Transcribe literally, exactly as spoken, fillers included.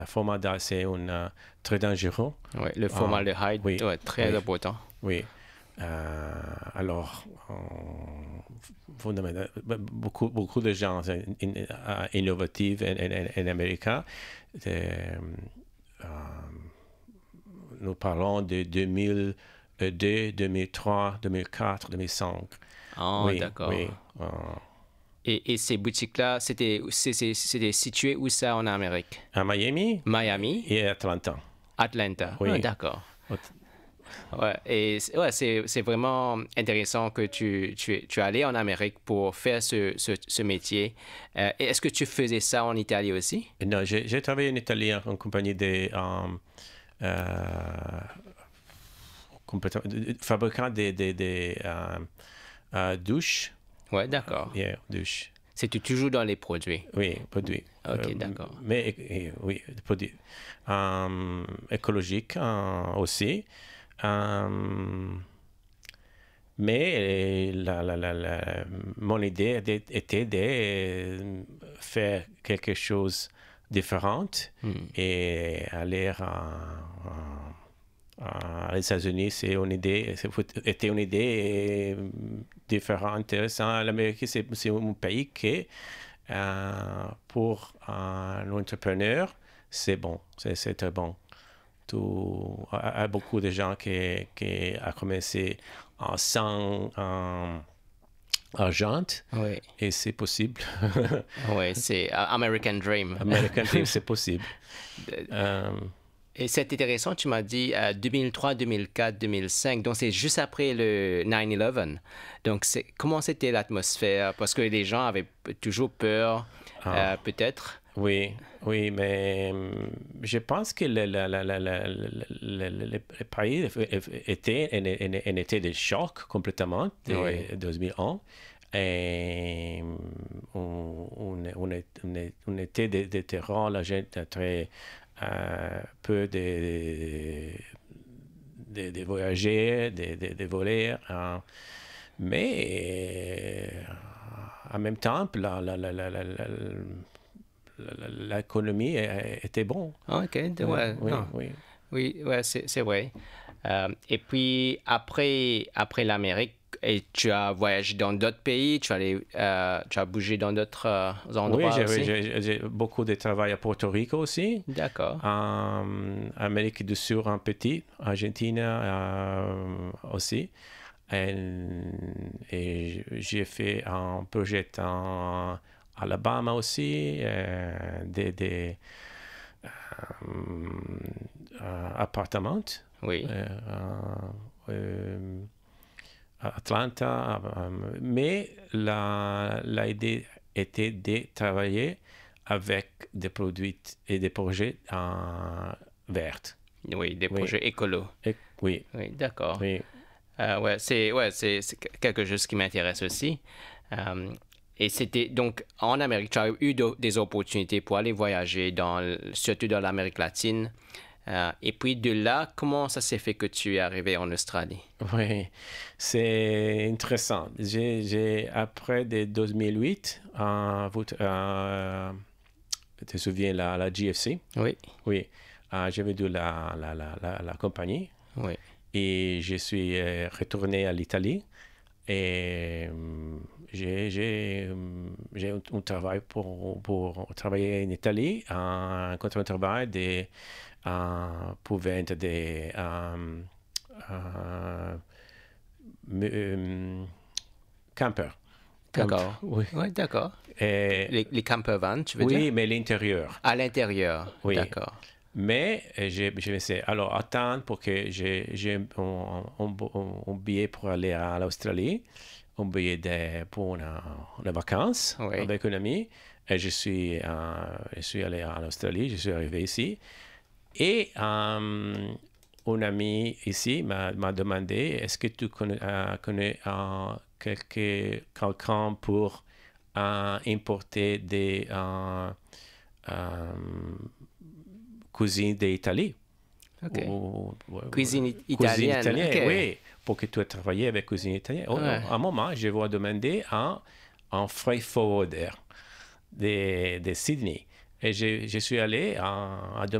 formaldehyde, c'est un, euh, très dangereux. Oui, le formaldehyde, oui, ouais, très oui. important. Oui. Euh, alors, on- fondamentalement, beaucoup, beaucoup de gens in- in- uh, innovatifs en, en, en Amérique. Euh, euh, nous parlons de deux mille deux, deux mille trois, deux mille quatre, deux mille cinq. Ah, Oui, d'accord. oui. euh, Et, et ces boutiques-là, c'était, c'est- c'est- c'était situé où ça en Amérique? à Miami Miami, et à Atlanta. Atlanta. Oui. Ah, d'accord. Ouais, et c'est- ouais, c'est, c'est vraiment intéressant que tu, tu, es- tu es allé en Amérique pour faire ce, ce, ce métier. Euh, et est-ce que tu faisais ça en Italie aussi? Non, j'ai, j'ai travaillé en Italie en, en compagnie des um, euh, compétent- de- de- fabricants des, des, des euh, euh, douches. Ouais, d'accord. Yeah, douches. C'était toujours dans les produits. Oui, produits. Ok, Euh, d'accord. Mais et- et- oui, produits. Euh, écologiques euh, aussi. Euh, mais la, la, la, la- mon idée était était de faire quelque chose de différent Hmm. et aller à, aux États-Unis. C'est une idée, c'était une idée différente, intéressante. L'Amérique, c'est, c'est un pays qui, euh, pour un entrepreneur, c'est bon, c'est, c'est très bon. Tout, il y a beaucoup de gens qui, qui ont commencé en sans euh, argent Oui, et c'est possible. ouais, c'est euh, American Dream. American Dream, c'est possible. Euh, Et c'est intéressant, tu m'as dit euh, deux mille trois, deux mille quatre, deux mille cinq, donc c'est juste après le nine eleven. Donc c'est, comment c'était l'atmosphère? Parce que les gens avaient p- toujours peur, Ah. euh, peut-être. Oui, oui, mais hum, je pense que le, le, le, le, le, le, le- le pays était en, en, en était de choc complètement de Oui. deux mille un. Et hum, on, on, on, est- on, est- on était des de terrains, la gente très euh, peu de, de, de voyager, de, de, de voler. Hein. Mais euh, en même temps, la, la, la, la, la, la- l'économie était bonne. Ah, ok, de- ouais, oui, non. oui. Oui, ouais, c'est, c'est vrai. Euh, et puis après, après l'Amérique, et tu as voyagé dans d'autres pays, tu as, allé, euh, tu as bougé dans d'autres euh, endroits Oui, j'ai, aussi? j'ai, j'ai beaucoup de travail à Porto Rico aussi, D'accord. en Amérique du Sud un petit, Argentine euh, aussi. Et, et j'ai fait un projet en Alabama aussi, euh, des, des euh, euh, appartements. Oui. Euh, euh, à Atlanta, euh, mais la, la idée était de travailler avec des produits et des projets en verts. Oui, des Oui. projets écolos. Et- oui, Oui, d'accord. oui. Euh, ouais, c'est ouais, c'est, c'est quelque chose qui m'intéresse aussi. Euh, et c'était donc en Amérique, tu as eu de- des opportunités pour aller voyager, dans, l- surtout dans l'Amérique latine. Euh, et puis de là, comment ça s'est fait que tu es arrivé en Australie? Oui, c'est intéressant. J'ai, j'ai après de deux mille huit, euh, vous, euh, tu te souviens la, la G F C? Oui, Oui, euh, j'avais dû la, la, la, la, la compagnie oui, et je suis euh, retourné à l'Italie et euh, j'ai, j'ai, euh, j'ai un, un travail pour, pour travailler en Italie, un contrat de travail de, euh, pour vendre des euh, euh, euh, campers. d'accord. Oui. Oui, d'accord. Et- Les, les camper vans, tu veux oui, dire? mais l'intérieur. À l'intérieur. Oui. D'accord. Mais euh, j'ai, j'ai essayé. Alors, attendre pour que j'ai, j'ai un, un, un- un billet pour aller à l'Australie, un billet de, pour une, une vacances Oui. avec un ami. Et je suis, euh, je suis allé en Australie, je suis arrivé ici. Et euh, un ami ici m'a, m'a demandé, est-ce que tu connais, euh, connais euh, quelque- quelqu'un pour euh, importer des euh, euh, cuisines d'Italie? OK. Ou- ou- Cuisine it- cuisine italienne. italienne, OK. oui, pour que tu aies travaillé avec cuisine italienne. Au- Ouais. À un moment, je vais demander un, un freight forwarder de, de Sydney. Et je, je suis allé à, à